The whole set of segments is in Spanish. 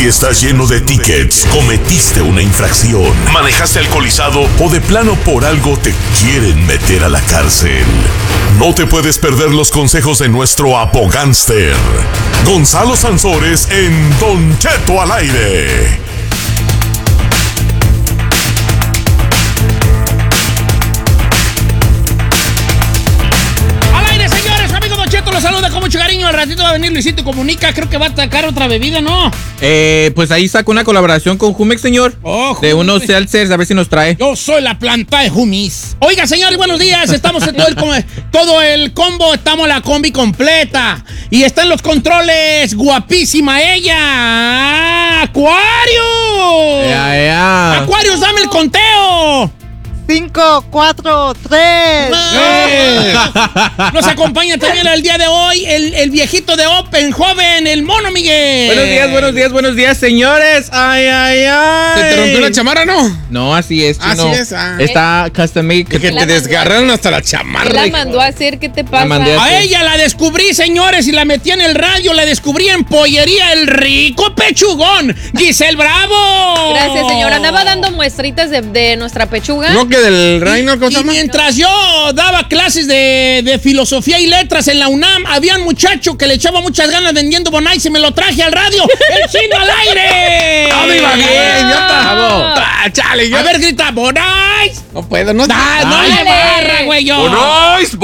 Si estás lleno de tickets, cometiste una infracción, manejaste alcoholizado o de plano por algo te quieren meter a la cárcel. No te puedes perder los consejos de nuestro abogánster, Gonzalo Sansores, en Don Cheto al aire. Los saluda con mucho cariño. Al ratito va a venir Luisito Comunica. Creo que va a atacar otra bebida, ¿no? Pues ahí saca una colaboración con Jumex, señor. De unos seltzers, a ver si nos trae. Yo soy la planta de Jumis. Oiga, señores, buenos días. Estamos en todo el combo. Estamos la combi completa. Y está en los controles. Guapísima ella. ¡Acuario! ¡Acuarios, dame el conteo! 5, 4, 3. Nos acompaña también el día de hoy el viejito de Open, joven, el Mono Miguel. Buenos días, señores. Ay. ¿Se te rompió la chamarra, no? No, así es. Así no. es. Está custom made. Que te desgarraron hasta la chamarra. ¿Quién la mandó a hacer? ¿Qué te pasa? A ella la descubrí, señores, y la metí en el radio. La descubrí en Pollería El Rico Pechugón. Giselle Bravo. Gracias, señora. Andaba dando muestritas de nuestra pechuga. No, que del Reino, ¿cómo se llama? Mientras yo daba clases de filosofía y letras en la UNAM, había un muchacho que le echaba muchas ganas vendiendo bonais y me lo traje al radio. ¡El Chino al aire! ¡Todo iba bien, idiota! ¡Chale! A ver, grita, bonais. No puedo, no. No le barra, güey, yo. ¡Bonais!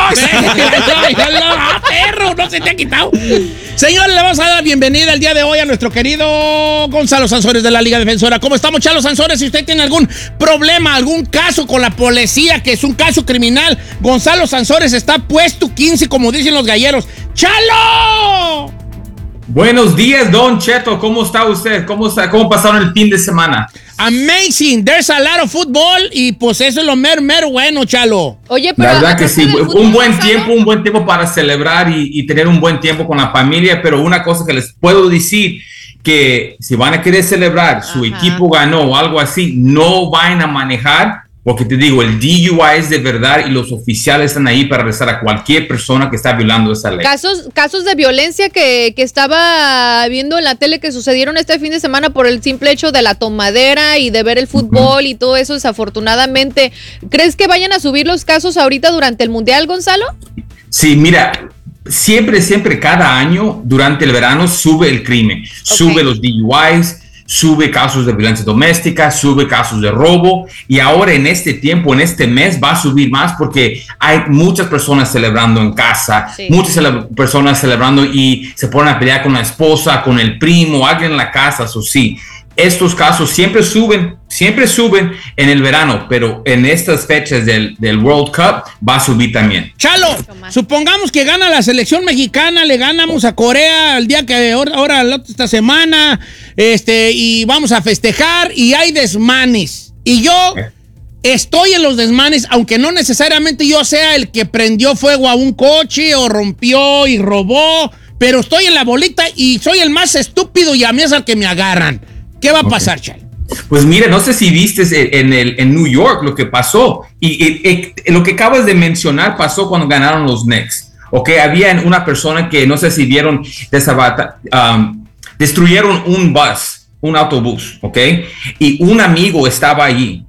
¡Perro! No se te ha quitado. Señores, le vamos a dar bienvenida el día de hoy a nuestro querido Gonzalo Sansores de la Liga Defensora. ¿Cómo estamos, Chalo Sansores? Si usted tiene algún problema, algún caso con la policía, que es un caso criminal, Gonzalo Sansores está puesto 15, como dicen los galleros. ¡Chalo! Buenos días, Don Cheto. ¿Cómo está usted? ¿Cómo pasaron el fin de semana? Amazing. There's a lot of football y pues eso es lo mero bueno, Chalo. Oye, pero la verdad que sí, un buen tiempo para celebrar y tener un buen tiempo con la familia, pero una cosa que les puedo decir, que si van a querer celebrar, su equipo ganó o algo así, no vayan a manejar, porque te digo, el DUI es de verdad y los oficiales están ahí para arrestar a cualquier persona que está violando esa ley. Casos de violencia que estaba viendo en la tele que sucedieron este fin de semana por el simple hecho de la tomadera y de ver el fútbol y todo eso, desafortunadamente. ¿Crees que vayan a subir los casos ahorita durante el Mundial, Gonzalo? Sí, mira, siempre, cada año, durante el verano, sube el crimen, sube los DUIs, sube casos de violencia doméstica, sube casos de robo, y ahora en este tiempo, en este mes, va a subir más porque hay muchas personas celebrando en casa, muchas personas celebrando y se ponen a pelear con la esposa, con el primo, alguien en la casa. Eso sí, estos casos siempre suben en el verano, pero en estas fechas del World Cup va a subir también. Chalo, supongamos que gana la selección mexicana, le ganamos a Corea el día que ahora esta semana, y vamos a festejar y hay desmanes. Y yo estoy en los desmanes, aunque no necesariamente yo sea el que prendió fuego a un coche o rompió y robó, pero estoy en la bolita y soy el más estúpido y a mí es al que me agarran. ¿Qué va a pasar, Chalo? Pues mira, no sé si viste en New York lo que pasó y lo que acabas de mencionar pasó cuando ganaron los Knicks. Había una persona que no sé si vieron destruyeron un autobús, y un amigo estaba ahí,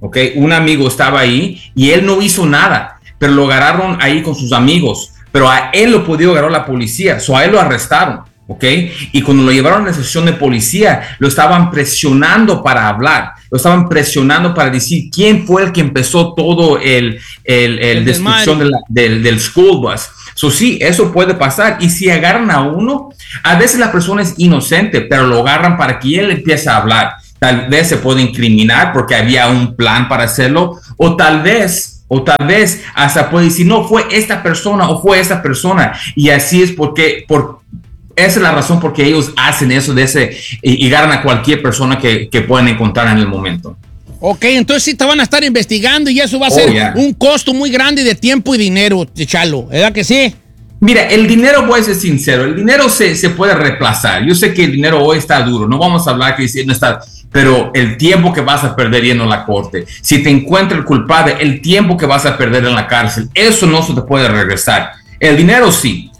y él no hizo nada, pero lo agarraron ahí con sus amigos, pero a él lo pudo agarrar la policía, a él lo arrestaron. Y cuando lo llevaron a la estación de policía, lo estaban presionando para hablar, lo estaban presionando para decir quién fue el que empezó todo el destrucción del school bus. Sí, eso puede pasar. Y si agarran a uno, a veces la persona es inocente, pero lo agarran para que él empiece a hablar. Tal vez se puede incriminar porque había un plan para hacerlo, o tal vez hasta puede decir, no, fue esta persona o fue esta persona. Y así es esa es la razón por qué ellos hacen eso y agarran a cualquier persona que puedan encontrar en el momento. Entonces sí te van a estar investigando y eso va a ser un costo muy grande de tiempo y dinero, Chalo, ¿verdad que sí? Mira, el dinero, voy a ser sincero, el dinero se puede reemplazar. Yo sé que el dinero hoy está duro, no vamos a hablar que no está, pero el tiempo que vas a perder yendo a la corte, si te encuentra el culpable, el tiempo que vas a perder en la cárcel, eso no se te puede regresar. El dinero sí.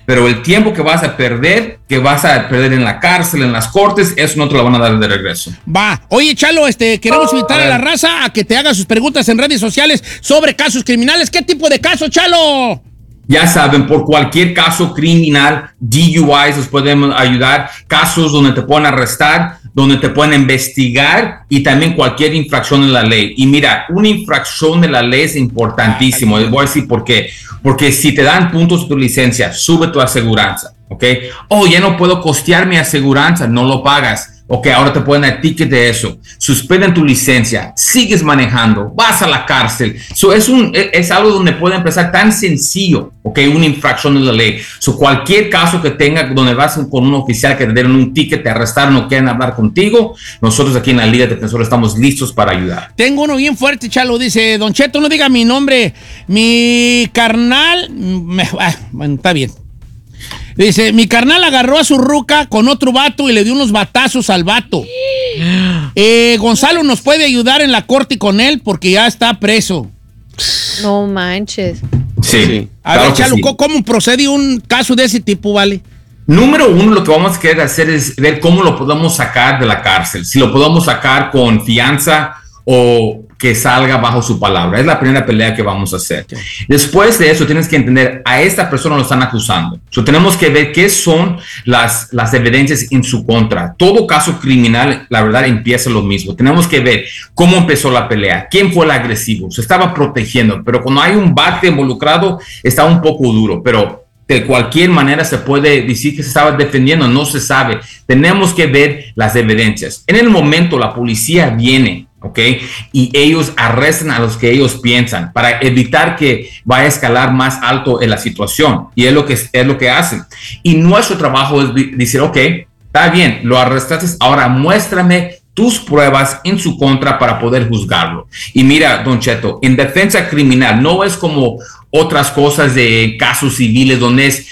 pero el tiempo que vas a perder en la cárcel, en las cortes, eso no te lo van a dar de regreso. Va. Oye, Chalo, queremos invitar a la raza a que te haga sus preguntas en redes sociales sobre casos criminales. ¿Qué tipo de casos, Chalo? Ya saben, por cualquier caso criminal, DUIs nos podemos ayudar, casos donde te pueden arrestar, donde te pueden investigar y también cualquier infracción de la ley. Y mira, una infracción de la ley es importantísimo. Les voy a decir por qué. Porque si te dan puntos de tu licencia, sube tu aseguranza, ¿ok? Ya no puedo costear mi aseguranza, no lo pagas. Ok, ahora te ponen el ticket de eso, suspenden tu licencia, sigues manejando, vas a la cárcel. Es algo donde puede empezar tan sencillo, ok, una infracción de la ley. Cualquier caso que tenga donde vas con un oficial que te dieron un ticket, te arrestaron o quieren hablar contigo, nosotros aquí en la Liga de Defensores estamos listos para ayudar. Tengo uno bien fuerte, Chalo, dice, Don Cheto, no diga mi nombre, mi carnal, bueno, está bien. Dice, mi carnal agarró a su ruca con otro vato y le dio unos batazos al vato. Gonzalo nos puede ayudar en la corte con él porque ya está preso. No manches. Sí. A ver, Chalo, sí. ¿Cómo procede un caso de ese tipo, vale? Número uno, lo que vamos a querer hacer es ver cómo lo podemos sacar de la cárcel. Si lo podemos sacar con fianza o que salga bajo su palabra. Es la primera pelea que vamos a hacer. Okay. Después de eso, tienes que entender, a esta persona lo están acusando. Tenemos que ver qué son las evidencias en su contra. Todo caso criminal, la verdad, empieza lo mismo. Tenemos que ver cómo empezó la pelea, quién fue el agresivo, se estaba protegiendo, pero cuando hay un bate involucrado, está un poco duro, pero de cualquier manera se puede decir que se estaba defendiendo, no se sabe. Tenemos que ver las evidencias. En el momento, la policía viene, ¿ok? Y ellos arrestan a los que ellos piensan para evitar que vaya a escalar más alto en la situación. Y es lo que hacen. Y nuestro trabajo es decir, ok, está bien, lo arrestaste, ahora muéstrame tus pruebas en su contra para poder juzgarlo. Y mira, Don Cheto, en defensa criminal no es como otras cosas de casos civiles donde es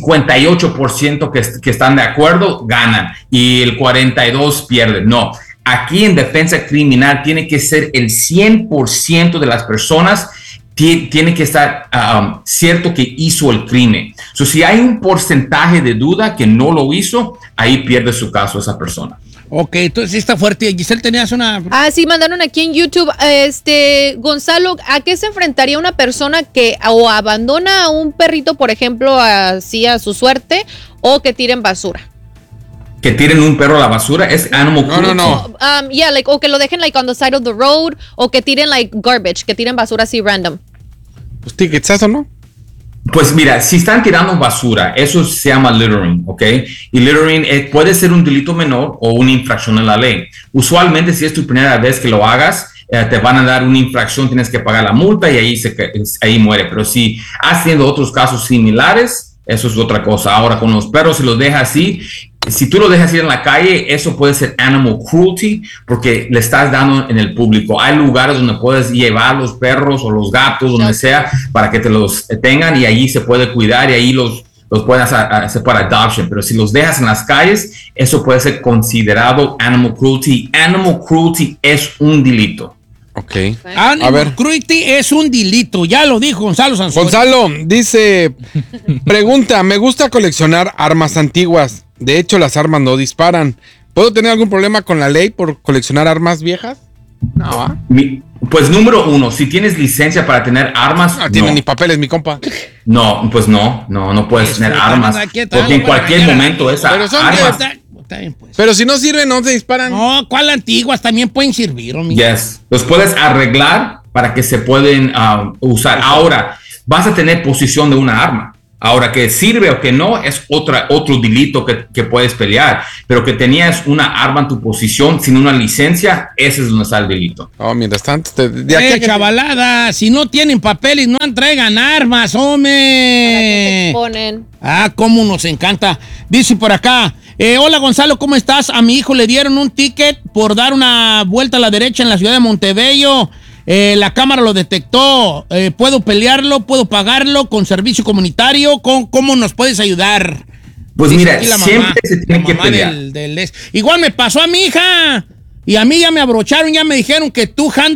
58% que están de acuerdo, ganan, y el 42% pierden. No. Aquí en defensa criminal tiene que ser el 100% de las personas tiene que estar cierto que hizo el crimen. Si hay un porcentaje de duda que no lo hizo, ahí pierde su caso esa persona. Ok, entonces sí está fuerte. Giselle, tenías una... Sí, mandaron aquí en YouTube. Gonzalo, ¿a qué se enfrentaría una persona que o abandona a un perrito, por ejemplo, así a su suerte, o que tiren basura? Que tiren un perro a la basura es animal cruelty. No. O que lo dejen on the side of the road, o que tiren garbage, que tiren basura así random. Pues ticketsazo, ¿no? Pues mira, si están tirando basura, eso se llama littering, ¿ok? Y littering puede ser un delito menor o una infracción en la ley. Usualmente, si es tu primera vez que lo hagas, te van a dar una infracción, tienes que pagar la multa y ahí muere. Pero si has tenido otros casos similares, eso es otra cosa. Ahora, con los perros, si los dejas así, si tú lo dejas ir en la calle, eso puede ser animal cruelty porque le estás dando en el público. Hay lugares donde puedes llevar los perros o los gatos, donde sea, para que te los tengan y allí se puede cuidar y ahí los puedes hacer para adoption. Pero si los dejas en las calles, eso puede ser considerado animal cruelty. Animal cruelty es un delito. Ok. Animal cruelty es un delito, ya lo dijo Gonzalo Sansón. Gonzalo dice, pregunta, me gusta coleccionar armas antiguas. De hecho, las armas no disparan. ¿Puedo tener algún problema con la ley por coleccionar armas viejas? No. Pues número uno, si tienes licencia para tener armas... No tiene ni papeles, mi compa. No, pues no puedes tener armas. Porque en cualquier momento esa armas... Pero si no sirven, no se disparan. No, ¿cuál antiguas? También pueden servir, amigo. Yes, los puedes arreglar para que se pueden usar. Ahora, vas a tener posesión de una arma. Ahora, que sirve o que no, es otro delito que puedes pelear. Pero que tenías una arma en tu posesión sin una licencia, ese es donde está el delito. Mientras tanto... chavalada, si no tienen papeles, no traigan armas, hombre. ¿Para qué se ponen? Cómo nos encanta. Dice por acá, hola Gonzalo, ¿cómo estás? A mi hijo le dieron un ticket por dar una vuelta a la derecha en la ciudad de Montebello. La cámara lo detectó. ¿Puedo pelearlo? ¿Puedo pagarlo con servicio comunitario? ¿Cómo nos puedes ayudar? Pues mira, siempre se tiene que pelear. Igual me pasó a mi hija. Y a mí ya me abrocharon, ya me dijeron que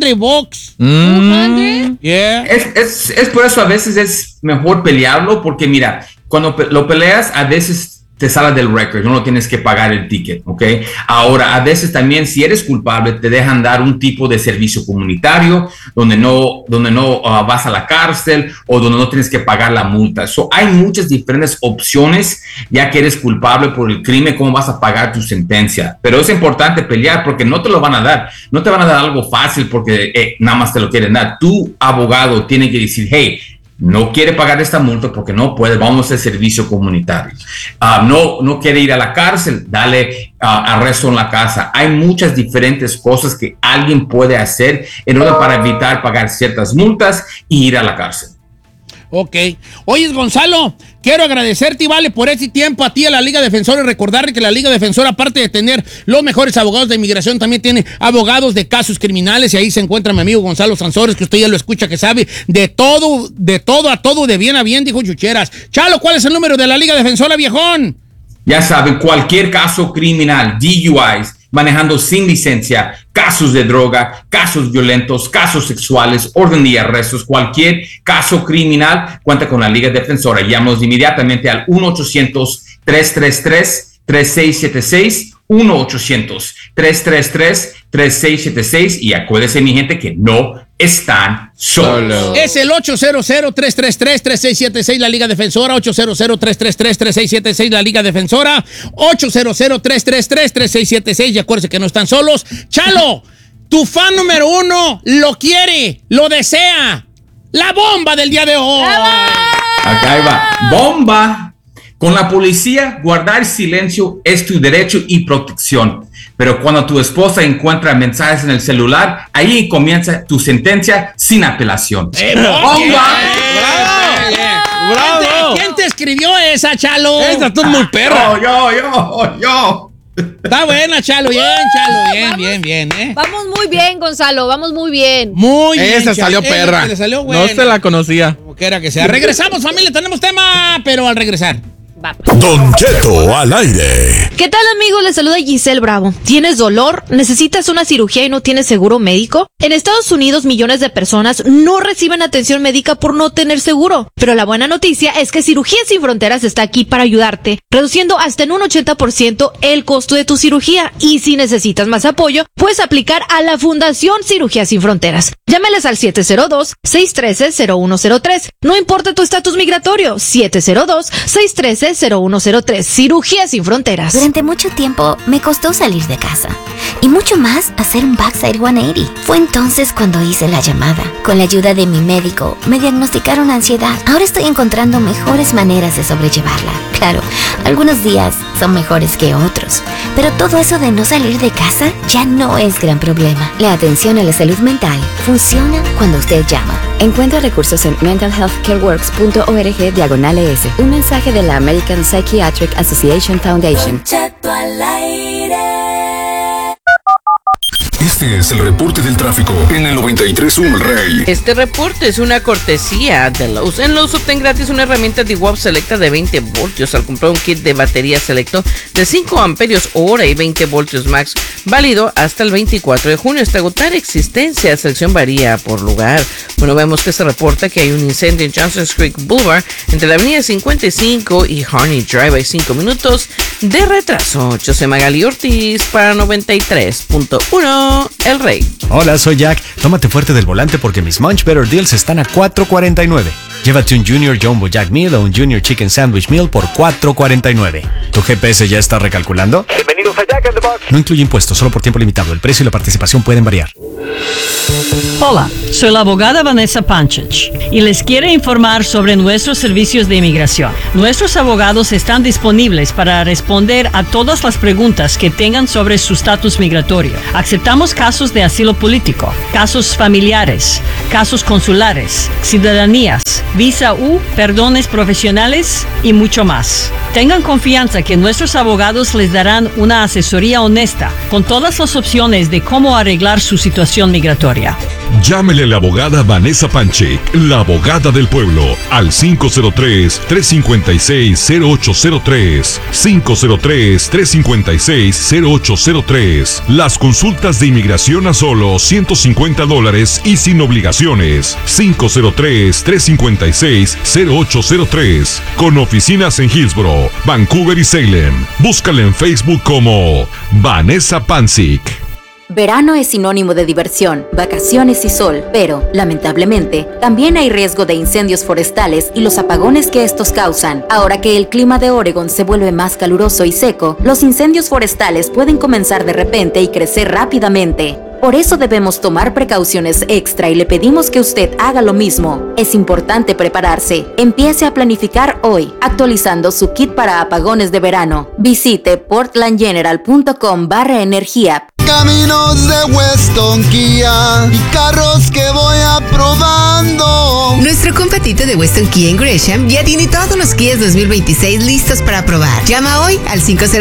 $200. $200? Yeah. Es por eso a veces es mejor pelearlo, porque mira, cuando lo peleas, a veces te sale del récord, no tienes que pagar el ticket, ¿ok? Ahora, a veces también, si eres culpable, te dejan dar un tipo de servicio comunitario donde no vas a la cárcel o donde no tienes que pagar la multa. Hay muchas diferentes opciones, ya que eres culpable por el crimen, cómo vas a pagar tu sentencia. Pero es importante pelear porque no te lo van a dar. No te van a dar algo fácil porque nada más te lo quieren dar. Tu abogado tiene que decir, hey, no quiere pagar esta multa porque no puede, vamos a hacer servicio comunitario. No quiere ir a la cárcel, dale arresto en la casa. Hay muchas diferentes cosas que alguien puede hacer en orden para evitar pagar ciertas multas y ir a la cárcel. Ok. Oye, Gonzalo, quiero agradecerte, vale, por este tiempo a ti, a la Liga Defensora, y recordarle que la Liga Defensora, aparte de tener los mejores abogados de inmigración, también tiene abogados de casos criminales, y ahí se encuentra mi amigo Gonzalo Sansores, que usted ya lo escucha, que sabe de todo a todo, de bien a bien, dijo Chucheras. Chalo, ¿cuál es el número de la Liga Defensora, viejón? Ya saben, cualquier caso criminal, DUIs, manejando sin licencia, casos de droga, casos violentos, casos sexuales, orden de arrestos, cualquier caso criminal, cuenta con la Liga Defensora. Llámanos inmediatamente al 1-800-333-3676, 1-800-333-3676, y acuérdense, mi gente, que no están solos. Es el 800-333-3676, la Liga Defensora, 800-333-3676, la Liga Defensora, 800-333-3676, y acuérdense que no están solos. Chalo, tu fan número 1 lo quiere, lo desea. La bomba del día de hoy. Acá va. Bomba. Con la policía, guardar silencio es tu derecho y protección. Pero cuando tu esposa encuentra mensajes en el celular, ahí comienza tu sentencia sin apelación. ¡Bomba! ¡Bravo! ¿Quién te escribió esa, Chalo? Esa tú es muy perra. Yo. Está buena, Chalo. Bien, ¿eh? Vamos muy bien, Gonzalo, vamos muy bien. Muy bien. Esa salió perra. Salió buena. No se la conocía. Como quiera que sea. Regresamos, familia, tenemos tema, pero al regresar. Don Cheto al aire. ¿Qué tal, amigos? Les saluda Giselle Bravo. ¿Tienes dolor? ¿Necesitas una cirugía y no tienes seguro médico? En Estados Unidos, millones de personas no reciben atención médica por no tener seguro. Pero la buena noticia es que Cirugías Sin Fronteras está aquí para ayudarte, reduciendo hasta en un 80% el costo de tu cirugía. Y si necesitas más apoyo, puedes aplicar a la Fundación Cirugías Sin Fronteras. Llámales al 702-613-0103. No importa tu estatus migratorio, 702-613-0103. Cirugías Sin Fronteras. Durante mucho tiempo me costó salir de casa y mucho más hacer un backside 180. Fue entonces cuando hice la llamada. Con la ayuda de mi médico me diagnosticaron ansiedad. Ahora estoy encontrando mejores maneras de sobrellevarla. Claro, algunos días son mejores que otros, pero todo eso de no salir de casa ya no es gran problema. La atención a la salud mental funciona cuando usted llama. Encuentra recursos en mentalhealthcareworks.org/ES. Un mensaje de la American Psychiatric Association Foundation. Este es el reporte del tráfico en el 93.1 El Rey. Este reporte es una cortesía de Lowe's. En Lowe's obtén gratis una herramienta DeWalt Selecta de 20 voltios al comprar un kit de batería Selecto de 5 amperios hora y 20 voltios max, válido hasta el 24 de junio. Hasta agotar existencia, selección varía por lugar. Bueno, vemos que se reporta que hay un incendio en Johnson's Creek Boulevard entre la avenida 55 y Harney Drive. Hay 5 minutos de retraso. Yo soy Magali Ortiz para 93.1 El Rey. Hola, soy Jack. Tómate fuerte del volante porque mis Munch Better Deals están a $4.49. Llévate un Junior Jumbo Jack Meal o un Junior Chicken Sandwich Meal por $4.49. ¿Tu GPS ya está recalculando? Bienvenidos a Jack in the Box. No incluye impuestos, solo por tiempo limitado. El precio y la participación pueden variar. Hola, soy la abogada Vanessa Panchich y les quiero informar sobre nuestros servicios de inmigración. Nuestros abogados están disponibles para responder a todas las preguntas que tengan sobre su estatus migratorio. Aceptamos casos de asilo político, casos familiares, casos consulares, ciudadanías, visa U, perdones profesionales y mucho más. Tengan confianza que nuestros abogados les darán una asesoría honesta con todas las opciones de cómo arreglar su situación protección migratoria. Llámele a la abogada Vanessa Panchik, la abogada del pueblo, al 503-356-0803. 503-356-0803. Las consultas de inmigración a solo $150 y sin obligaciones. 503-356-0803. Con oficinas en Hillsborough, Vancouver y Salem. Búscala en Facebook como Vanessa Panchik. Verano es sinónimo de diversión, vacaciones y sol, pero, lamentablemente, también hay riesgo de incendios forestales y los apagones que estos causan. Ahora que el clima de Oregon se vuelve más caluroso y seco, los incendios forestales pueden comenzar de repente y crecer rápidamente. Por eso debemos tomar precauciones extra y le pedimos que usted haga lo mismo. Es importante prepararse. Empiece a planificar hoy, actualizando su kit para apagones de verano. Visite portlandgeneral.com/energía. Caminos de Weston Kia y carros que voy aprobando. Nuestro competito de Weston Kia en Gresham ya tiene todos los Kias 2026 listos para probar. Llama hoy al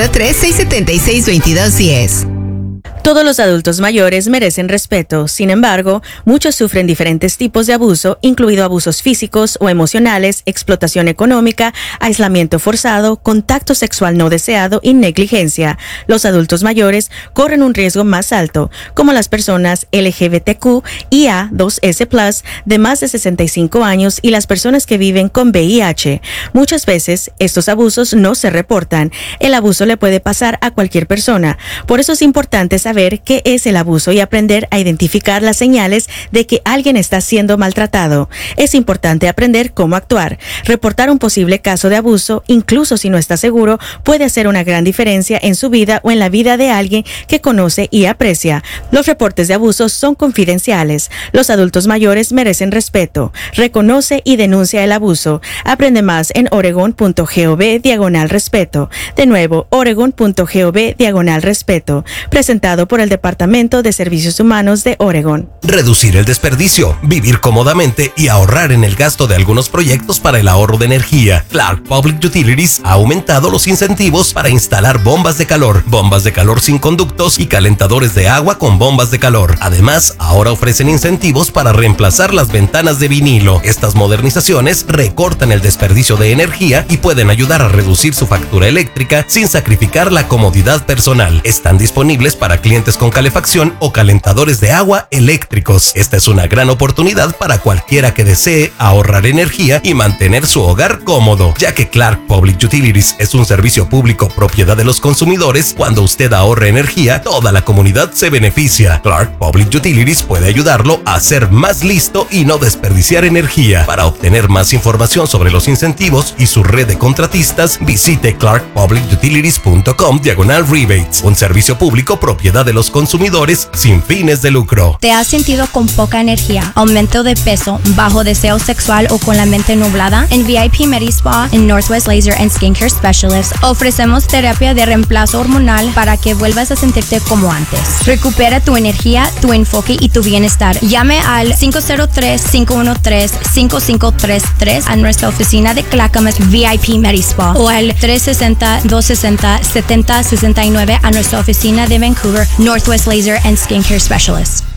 503-676-2210. Todos los adultos mayores merecen respeto. Sin embargo, muchos sufren diferentes tipos de abuso, incluido abusos físicos o emocionales, explotación económica, aislamiento forzado, contacto sexual no deseado y negligencia. Los adultos mayores corren un riesgo más alto, como las personas LGBTQ y A2S+, de más de 65 años y las personas que viven con VIH. Muchas veces, estos abusos no se reportan. El abuso le puede pasar a cualquier persona. Por eso es importante saber qué es el abuso y aprender a identificar las señales de que alguien está siendo maltratado. Es importante aprender cómo actuar. Reportar un posible caso de abuso, incluso si no está seguro, puede hacer una gran diferencia en su vida o en la vida de alguien que conoce y aprecia. Los reportes de abuso son confidenciales. Los adultos mayores merecen respeto. Reconoce y denuncia el abuso. Aprende más en oregon.gov/respeto. De nuevo, oregon.gov/respeto. Presentado por el Departamento de Servicios Humanos de Oregon. Reducir el desperdicio, vivir cómodamente y ahorrar en el gasto de algunos proyectos para el ahorro de energía. Clark Public Utilities ha aumentado los incentivos para instalar bombas de calor sin conductos y calentadores de agua con bombas de calor. Además, ahora ofrecen incentivos para reemplazar las ventanas de vinilo. Estas modernizaciones recortan el desperdicio de energía y pueden ayudar a reducir su factura eléctrica sin sacrificar la comodidad personal. Están disponibles para clientes con calefacción o calentadores de agua eléctricos. Esta es una gran oportunidad para cualquiera que desee ahorrar energía y mantener su hogar cómodo, ya que Clark Public Utilities es un servicio público propiedad de los consumidores. Cuando usted ahorra energía, toda la comunidad se beneficia. Clark Public Utilities puede ayudarlo a ser más listo y no desperdiciar energía. Para obtener más información sobre los incentivos y su red de contratistas, visite clarkpublicutilities.com/rebates, un servicio público propiedad de los consumidores sin fines de lucro. ¿Te has sentido con poca energía, aumento de peso, bajo deseo sexual o con la mente nublada? En VIP MediSpa, en Northwest Laser and Skincare Specialists, ofrecemos terapia de reemplazo hormonal para que vuelvas a sentirte como antes. Recupera tu energía, tu enfoque y tu bienestar. Llame al 503-513-5533 a nuestra oficina de Clackamas VIP MediSpa o al 360-260-7069 a nuestra oficina de Vancouver Northwest Laser and Skincare Specialists.